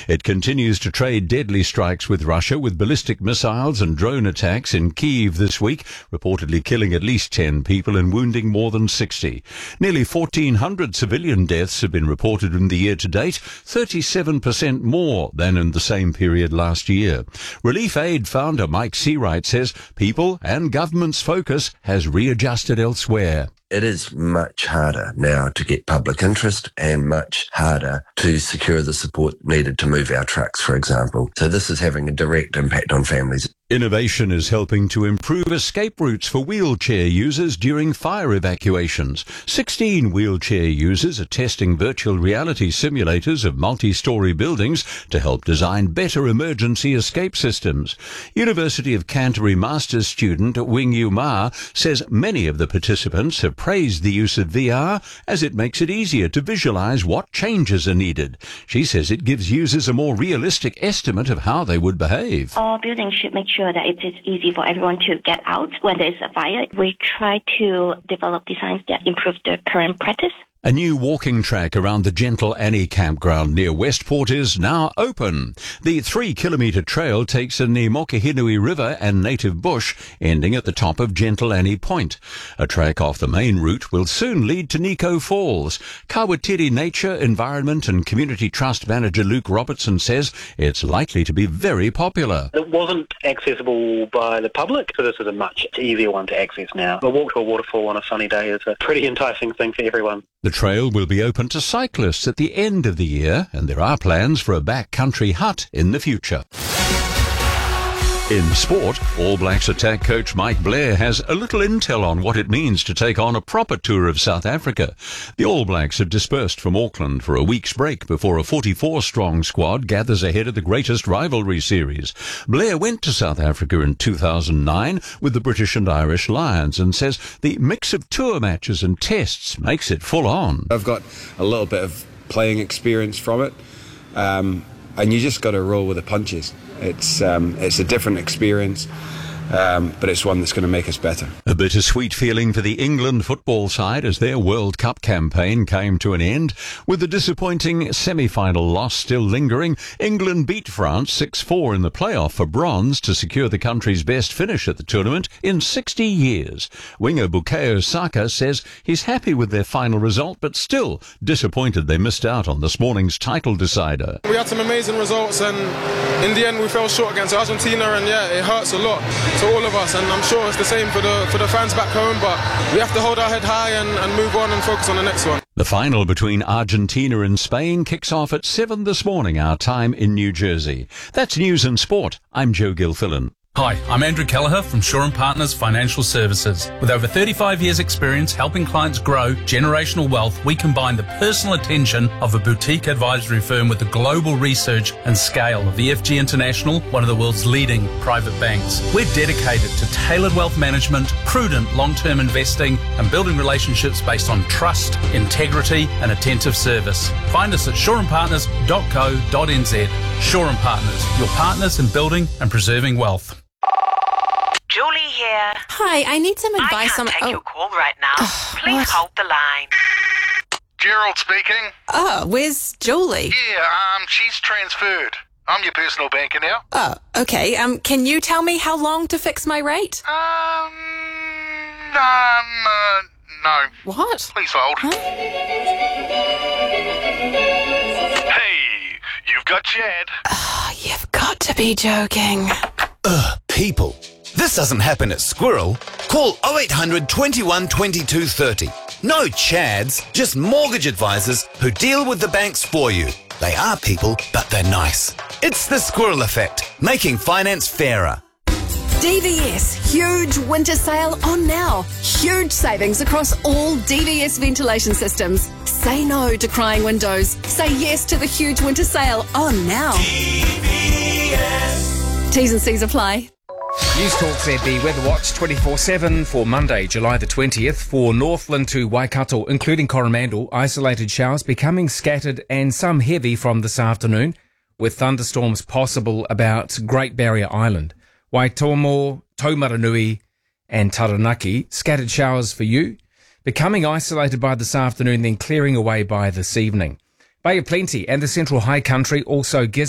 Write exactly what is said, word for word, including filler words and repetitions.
It continues to trade deadly strikes with Russia, with ballistic missiles and drone attacks in Kyiv this week, reportedly killing at least ten people and wounding more than sixty. Nearly fourteen hundred civilian deaths have been reported in the year to date, thirty-seven percent more than in the same period last year. Relief Aid founder Mike Seawright says people and government's focus has readjusted elsewhere. It is much harder now to get public interest and much harder to secure the support needed to move our trucks, for example. So this is having a direct impact on families. Innovation is helping to improve escape routes for wheelchair users during fire evacuations. sixteen wheelchair users are testing virtual reality simulators of multi-storey buildings to help design better emergency escape systems. University of Canterbury master's student Wing Yu Ma says many of the participants have praised the use of V R as it makes it easier to visualize what changes are needed. She says it gives users a more realistic estimate of how they would behave. All buildings should make sure that it is easy for everyone to get out when there is a fire. We try to develop designs that improve the current practice. A new walking track around the Gentle Annie campground near Westport is now open. The three-kilometre trail takes in the Mokehinui River and native bush, ending at the top of Gentle Annie Point. A track off the main route will soon lead to Nico Falls. Kawatiri Nature, Environment and Community Trust Manager Luke Robertson says it's likely to be very popular. It wasn't accessible by the public, so this is a much easier one to access now. A walk to a waterfall on a sunny day is a pretty enticing thing for everyone. The trail will be open to cyclists at the end of the year, and there are plans for a backcountry hut in the future. In sport, All Blacks attack coach Mike Blair has a little intel on what it means to take on a proper tour of South Africa. The All Blacks have dispersed from Auckland for a week's break before a forty-four strong squad gathers ahead of the greatest rivalry series. Blair went to South Africa in two thousand nine with the British and Irish Lions and says the mix of tour matches and tests makes it full on. I've got a little bit of playing experience from it, um, and you just got to roll with the punches. It's um, it's a different experience, um, but it's one that's going to make us better. A bittersweet feeling for the England football side as their World Cup campaign came to an end. With the disappointing semi-final loss still lingering, England beat France six four in the playoff for bronze to secure the country's best finish at the tournament in sixty years. Winger Bukayo Saka says he's happy with their final result, but still disappointed they missed out on this morning's title decider. We had some amazing results, and in the end we fell short against Argentina, and yeah, it hurts a lot to all of us, and I'm sure it's the same for the for the fans back home, but we have to hold our head high and, and move on and focus on the next one. The final between Argentina and Spain kicks off at seven this morning, our time in New Jersey. That's News and Sport. I'm Joe Gilfillan. Hi, I'm Andrew Kelleher from Shaw and Partners Financial Services. With over thirty-five years experience helping clients grow generational wealth, we combine the personal attention of a boutique advisory firm with the global research and scale of E F G International, one of the world's leading private banks. We're dedicated to tailored wealth management, prudent long-term investing, and building relationships based on trust, integrity, and attentive service. Find us at shaw and partners dot co dot n z. Shaw and Partners, your partners in building and preserving wealth. Julie here. Hi, I need some advice I can't on... take oh. your call right now. Oh, Please what? hold the line. Gerald speaking. Oh, where's Julie? Yeah, um, she's transferred. I'm your personal banker now. Oh, okay. Um, can you tell me how long to fix my rate? Um, um, uh, no. What? Please hold. Huh? Hey, you've got Chad. Oh, you've got to be joking. Ugh, people. This doesn't happen at Squirrel. Call oh eight hundred, twenty-one, twenty-two, thirty. No Chads, just mortgage advisors who deal with the banks for you. They are people, but they're nice. It's the Squirrel Effect, making finance fairer. D V S huge winter sale on now. Huge savings across all D V S ventilation systems. Say no to crying windows. Say yes to the huge winter sale on now. D V S. T's and C's apply. News Talk Z B Weather Watch twenty-four seven for Monday, July the twentieth. For Northland to Waikato, including Coromandel, isolated showers becoming scattered and some heavy from this afternoon, with thunderstorms possible about Great Barrier Island. Waitomo, Taumaranui and Taranaki, scattered showers for you, becoming isolated by this afternoon, then clearing away by this evening. Bay of Plenty and the Central High Country also gives